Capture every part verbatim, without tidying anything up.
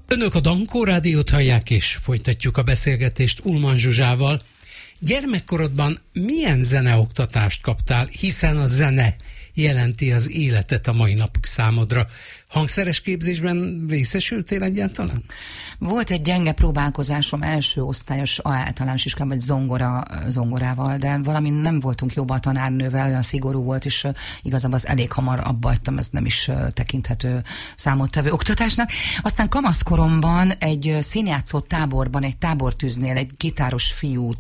Önök a Dankó Rádiót hallják, és folytatjuk a beszélgetést Ullmann Zsuzsával. Gyermekkorodban milyen zeneoktatást kaptál, hiszen a zene jelenti az életet a mai napig számodra? Hangszeres képzésben részesültél egyáltalán? Volt egy gyenge próbálkozásom első osztályos általános iskolában, egy zongora, zongorával, de valami nem voltunk jobban a tanárnővel, olyan szigorú volt, és igazából az elég hamar abba hagytam, ez nem is tekinthető számottevő oktatásnak. Aztán kamaszkoromban egy színjátszó táborban, egy tábortűznél egy gitáros fiút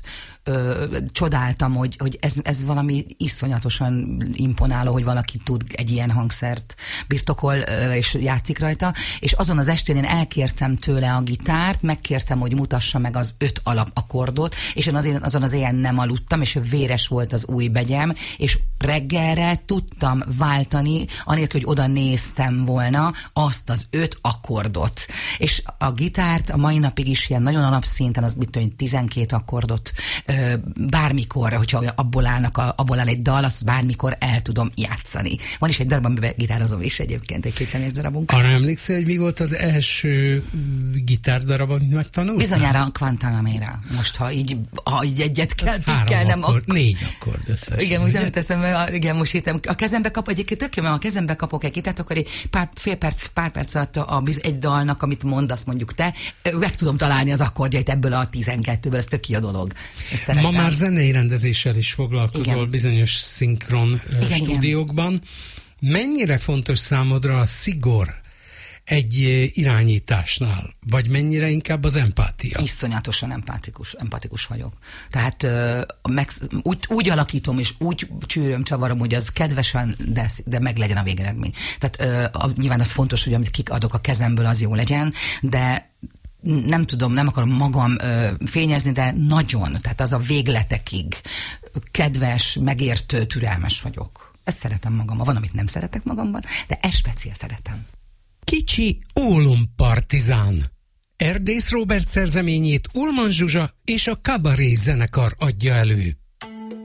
Ö, csodáltam, hogy, hogy ez, ez valami iszonyatosan imponáló, hogy valaki tud egy ilyen hangszert birtokol, ö, és játszik rajta, és azon az estén én elkértem tőle a gitárt, megkértem, hogy mutassa meg az öt alapakordot, és én azon, azon az éjjel nem aludtam, és véres volt az új begyem, és reggelre tudtam váltani, anélkül, hogy oda néztem volna, azt az öt akkordot. És a gitárt a mai napig is ilyen nagyon alapszinten, az mit tudom, tizenkét akkordot bármikor, hogyha abból állnak, a, abból áll egy dal, azt bármikor el tudom játszani. Van is egy darab, amiben gitározom is egyébként, egy kétszemélyes darabunk. Arra emlékszel, hogy mi volt az első gitárdarab, amit megtanultál? Bizonyára a Guantanamera. Most, ha így, ha így egyet kell, kell nem... Akkord, ak- négy akkord összesen. Igen, most nem teszem, igen, most hittem. A kezembe kap, egyébként tök jó, mert a kezembe kapok egy gitárt, akkor egy pár, fél perc, pár perc alatt a, a, egy dalnak, amit mondasz mondjuk te, meg tudom találni az akkordjait ebből a tizenkettőből, ez tök jó dolog. Ma már zenei rendezéssel is foglalkozol, igen, bizonyos szinkron igen, stúdiókban. Igen. Mennyire fontos számodra a szigor egy irányításnál, vagy mennyire inkább az empátia? Iszonyatosan empatikus, empatikus vagyok. Tehát uh, meg, úgy, úgy alakítom, és úgy csűröm, csavarom, hogy az kedvesen, de, de meg legyen a végeredmény. Tehát uh, nyilván az fontos, hogy amit kikadok a kezemből, az jó legyen, de nem tudom, nem akarom magam ö, fényezni, de nagyon, tehát az a végletekig kedves, megértő, türelmes vagyok. Ezt szeretem magamban. Van, amit nem szeretek magamban, de ezt speciál szeretem. Kicsi ólompartizán. Erdész Róbert szerzeményét Ullmann Zsuzsa és a Kabaré zenekar adja elő.